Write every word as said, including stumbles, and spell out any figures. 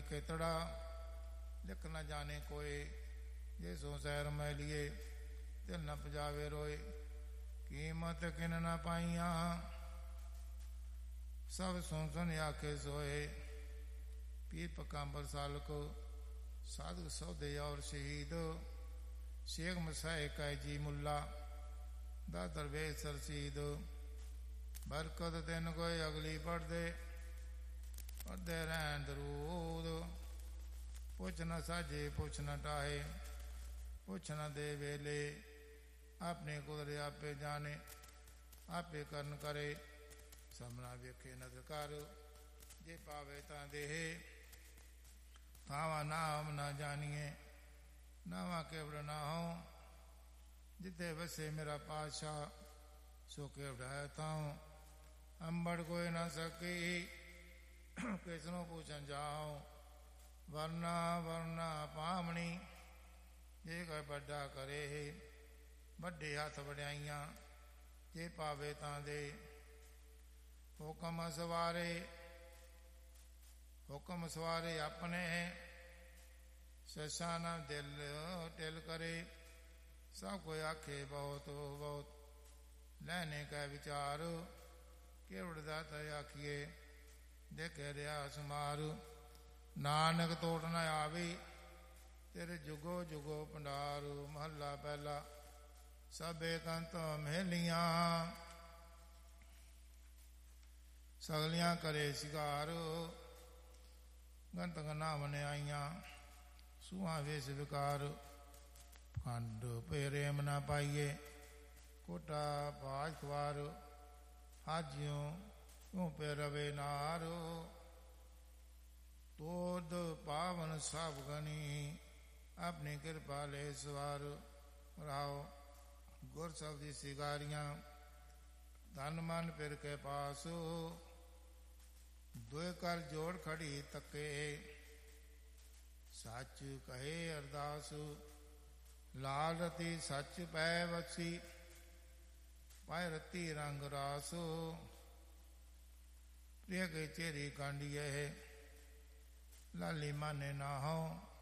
लिखे तड़ा लिख न जाने कोई जे सो सैर मैं लिए दिल न पजावे रोए कीमत किन न पाइया सब सुन सुन आखे सोए पीर पकांबर साल को साधु सौदे और शहीद शेख मसाए कै जी मुल्ला दा दरवेश सरसीद बरकत दिन कोई अगली पढ़ दे पढ़ते रहन दरूद पुछ न साजे पुछ न टाहे पुछ न दे वेले अपने कुदरे आपे जाने आपे करन करे समना वेखे नद कर जे पावे ता देहे तावा नाम ना जानिए नावा केवड़ ना हो जिथे वसे मेरा पातशाह सो केवड़ है ताऊं अंबड़ कोई ना सकी किसनों पूछन जाओ वरना वरना पामणी जे कोई बड़ा करे बड़े हाथ वड्याइयां जे पावे तां दे हुक्म सवारे हुक्म सवारे अपने ससाना दिल टिल करे सब कोई आखे बहुत बहुत लैने का विचार केवड़ दाता आखिए देखे रहा समारू नानक तोड़ न आवी तेरे जुगो जुगो भंडारू महला पहला सबे कंत महलियां सगलियां करे शिकार गंत नाम ने आईया सुहा वेश विकार खंड पेरेम न पाइए कोटा पाज खुआर हाजियों तू पे रवे नारो तोद पावन सब गनी अपनी कृपा ले सवार राओ गुर सब दी सिगारियां धन मन फिर के पास दुए कर जोड़ खड़ी तके सच कहे अरदास लाल रती सच पै बसी पाए रती रंग रासो प्रिय के चेरी कांडिए लाली माने ना हो